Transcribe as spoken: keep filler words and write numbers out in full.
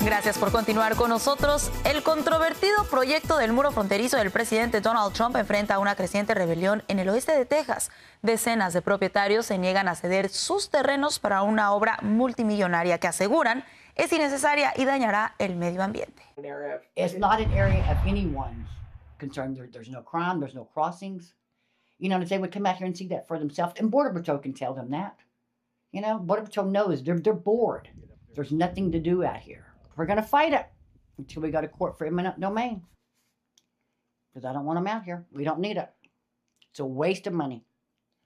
Gracias por continuar con nosotros. El controvertido proyecto del muro fronterizo del presidente Donald Trump enfrenta una creciente rebelión en el oeste de Texas. Decenas de propietarios se niegan a ceder sus terrenos para una obra multimillonaria que aseguran es innecesaria y dañará el medio ambiente. It's not an area of anyone's concern. There, there's no crime, there's no crossings. You know, if they would come out here and see that for themselves, and Border Patrol can tell them that. You know, Border Patrol knows they're, they're bored. There's nothing to do out here. We're going to fight it until we go to court for eminent domain. Because I don't want them out here. We don't need it. It's a waste of money.